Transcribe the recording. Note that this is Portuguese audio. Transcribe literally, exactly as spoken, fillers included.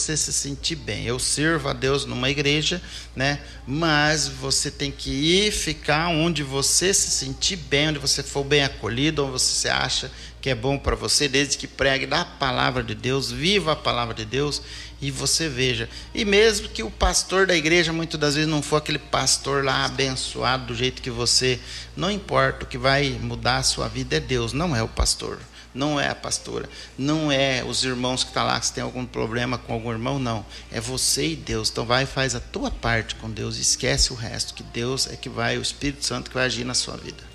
você se sentir bem. Eu sirvo a Deus numa igreja, né? Mas você tem que ir ficar onde você se sentir bem, onde você for bem acolhido, onde você acha que é bom para você, desde que pregue da palavra de Deus, viva a palavra de Deus e você veja. E mesmo que o pastor da igreja muitas das vezes não for aquele pastor lá abençoado do jeito que você, não importa, o que vai mudar a sua vida é Deus, não é o pastor, não é a pastora, não é os irmãos que estão lá, que você tem algum problema com algum irmão, não, é você e Deus. Então vai e faz a tua parte com Deus, esquece o resto, que Deus é que vai, o Espírito Santo que vai agir na sua vida.